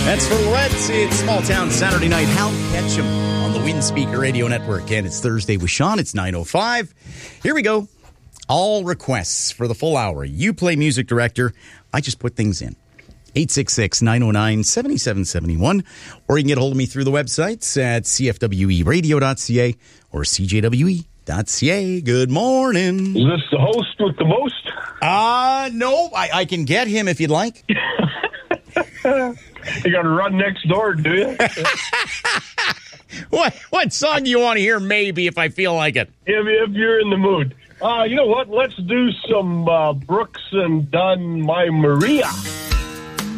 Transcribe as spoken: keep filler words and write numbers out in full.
That's for Let's. It's Small Town Saturday Night. Hal Ketchum on the Wind Speaker Radio Network. And it's Thursday with Sean. It's nine oh five. Here we go. All requests for the full hour. You play music director. I just put things in. eight six six, nine oh nine, seven seven seven one. Or you can get a hold of me through the websites at c f w e radio dot c a or c j w e dot c a. Good morning. Is this the host with the most? Uh, no. I, I can get him if you'd like. You got to run next door, do you? What what song do you want to hear, maybe, if I feel like it? If, if you're in the mood. Uh, you know what? Let's do some uh, Brooks and Dunn, My Maria.